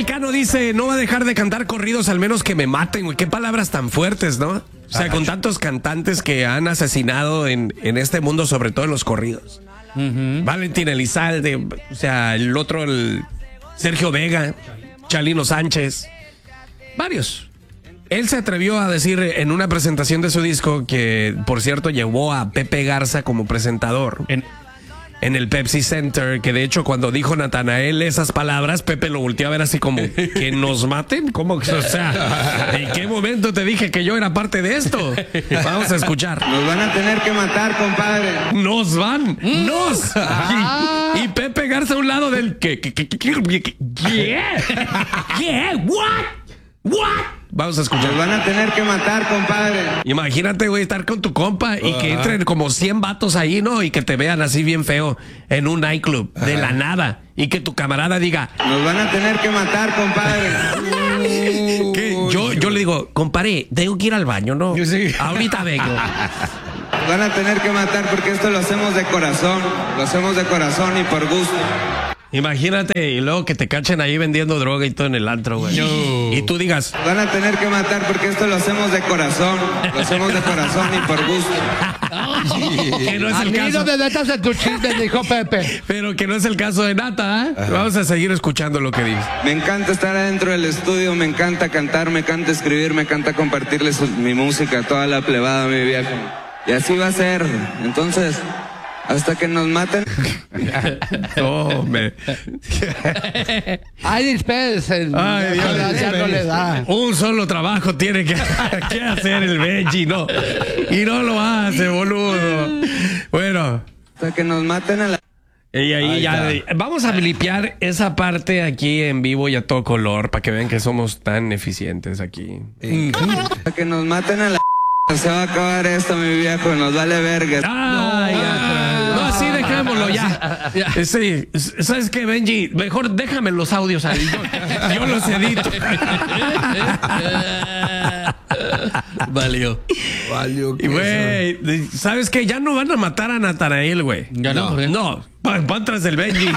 Mecano dice, no va a dejar de cantar corridos al menos que me maten, güey. Qué palabras tan fuertes, ¿no? O sea, con tantos cantantes que han asesinado en este mundo, sobre todo en los corridos. Valentín Elizalde, o sea, el otro, el Sergio Vega, Chalino Sánchez, varios. Él se atrevió a decir en una presentación de su disco que, por cierto, llevó a Pepe Garza como presentador en el Pepsi Center, que de hecho cuando dijo Natanael esas palabras, Pepe lo volteó a ver así como, ¿que nos maten? ¿Cómo? O sea, ¿en qué momento te dije que yo era parte de esto? Vamos a escuchar. Nos van a tener que matar, compadre. Nos van, nos. Y Pepe Garza a un lado del ¿qué? What? Vamos a escuchar. Nos van a tener que matar, compadre. Imagínate, güey, estar con tu compa y que entren como 100 vatos ahí, ¿no? Y que te vean así bien feo en un nightclub de la nada. Y que tu camarada diga, nos van a tener que matar, compadre. Yo le digo, compadre, tengo que ir al baño, ¿no? Sí. Ahorita vengo. Nos van a tener que matar porque esto lo hacemos de corazón. Lo hacemos de corazón y por gusto. Imagínate, y luego que te cachen ahí vendiendo droga y todo en el antro, güey. Y tú digas, Nos van a tener que matar porque esto lo hacemos de corazón. Lo hacemos de corazón y por gusto. que no es el A mí caso. no te metas en tu chisme, dijo Pepe. Pero que no es el caso de Nata, ¿eh? Vamos a seguir escuchando lo que dice. Me encanta estar adentro del estudio, me encanta cantar, me encanta escribir, me encanta compartirles mi música a toda la plebada, mi viejo. Y así va a ser. Entonces, hasta que nos maten. No, me... Ay, dispensen. Ay, Dios, ya no le da. Un solo trabajo tiene que hacer el Benji, ¿no? Y no lo hace, boludo. Bueno. Hasta que nos maten a la... Y ahí ya, vamos a blipear esa parte aquí en vivo y a todo color para que vean que somos tan eficientes aquí. Hasta que nos maten a la... Se va a acabar esto, mi viejo, nos vale verga. Ay, no, así dejémoslo ya. Sí, ¿sabes qué, Benji? Mejor déjame los audios ahí. Yo los edito. Valió. Y güey, ¿sabes qué? Ya no van a matar a Natanael, güey. Ya no. No, van tras del Benji.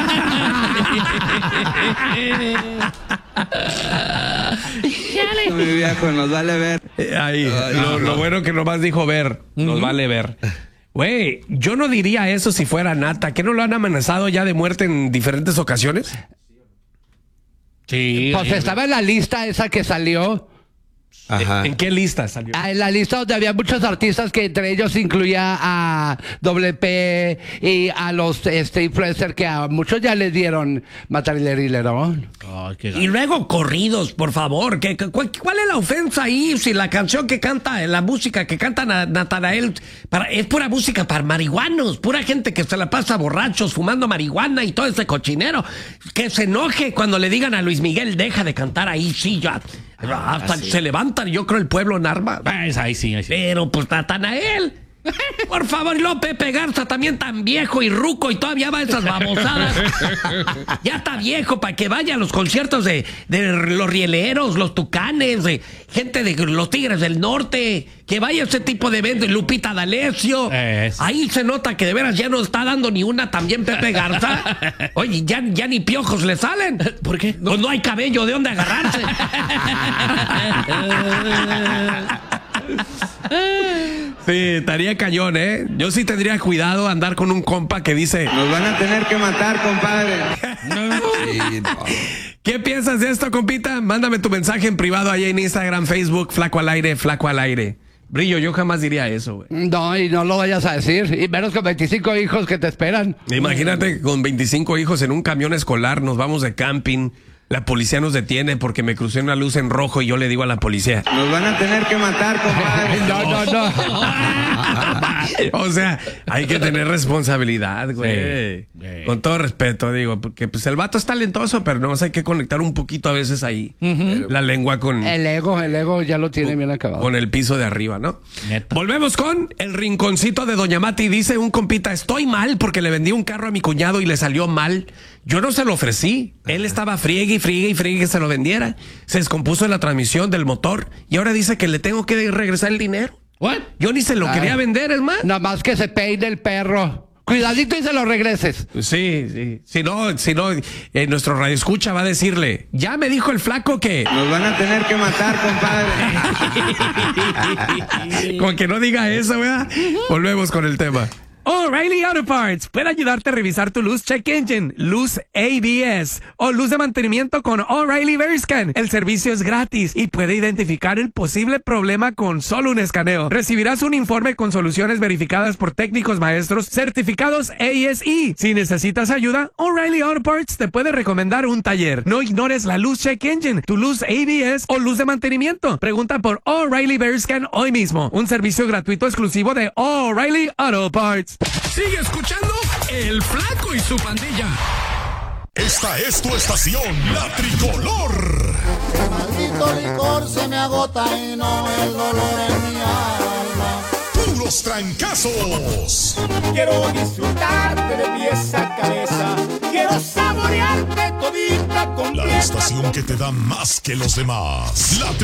Mi viejo, nos vale ver. Ahí, lo bueno que nomás dijo ver, nos vale ver. Güey, yo no diría eso si fuera Nata. ¿Que no lo han amenazado ya de muerte en diferentes ocasiones? Sí. Pues estaba en la lista esa que salió. ¿En qué lista salió? En la lista donde había muchos artistas, que entre ellos incluía a WP y a los influencers, que a muchos ya les dieron material. Y luego corridos, por favor. ¿Cuál es la ofensa ahí? Si la canción que canta, la música que canta Natanael es pura música para marihuanos, pura gente que se la pasa borrachos, fumando marihuana y todo ese cochinero. Que se enoje cuando le digan a Luis Miguel, deja de cantar ahí, sí, ya. Hasta se levantan, yo creo, el pueblo en armas. Ahí sí. Pero pues Natanael, por favor, y luego Pepe Garza también tan viejo y ruco y todavía va a esas babosadas. Ya está viejo para que vaya a los conciertos de los rieleros, los tucanes, de gente de los Tigres del Norte, que vaya a ese tipo de eventos, Lupita D'Alessio. Ahí se nota que de veras ya no está dando ni una también Pepe Garza. Oye, ya ni piojos le salen. ¿Por qué? Pues no hay cabello de dónde agarrarse. Sí, estaría cañón, ¿eh? Yo sí tendría cuidado andar con un compa que dice, Nos van a tener que matar, compadre. ¿qué piensas de esto, compita? Mándame tu mensaje en privado ahí en Instagram, Facebook, Flaco al Aire, Flaco al Aire. Brillo, yo jamás diría eso, güey. No, y no lo vayas a decir. Y menos con 25 hijos que te esperan. Imagínate con 25 hijos en un camión escolar, nos vamos de camping. La policía nos detiene porque me crucé una luz en rojo y yo le digo a la policía, Nos van a tener que matar, compadre. No. o sea, hay que tener responsabilidad, güey. Con todo respeto, digo, porque pues el vato es talentoso, pero no hay que conectar un poquito a veces ahí la lengua con El ego ya lo tiene bien acabado. con el piso de arriba, ¿no? Volvemos con el rinconcito de Doña Mati. Dice un compita, estoy mal porque le vendí un carro a mi cuñado y le salió mal. Yo no se lo ofrecí. Él estaba friegue que se lo vendiera. Se descompuso la transmisión del motor y ahora dice que le tengo que regresar el dinero. ¿What? Yo ni se lo quería vender, es más. Nada más que se peine el perro. Cuidadito y se lo regreses. Sí. Si no, nuestro radioescucha va a decirle, ya me dijo el flaco que... Nos van a tener que matar, compadre. Con que no diga eso, ¿verdad? Volvemos con el tema. O'Reilly Auto Parts puede ayudarte a revisar tu luz check engine, luz ABS o luz de mantenimiento con O'Reilly VeriScan. El servicio es gratis y puede identificar el posible problema con solo un escaneo. Recibirás un informe con soluciones verificadas por técnicos maestros certificados ASE. Si necesitas ayuda, O'Reilly Auto Parts te puede recomendar un taller. No ignores la luz check engine, tu luz ABS o luz de mantenimiento. Pregunta por O'Reilly VeriScan hoy mismo. Un servicio gratuito exclusivo de O'Reilly Auto Parts. Sigue escuchando El Flaco y su pandilla. Esta es tu estación, La Tricolor. El maldito licor se me agota y no el dolor en mi alma. Puros trancazos. Quiero disfrutarte de pies a cabeza. Quiero saborearte todita completa. La estación que te da más que los demás. La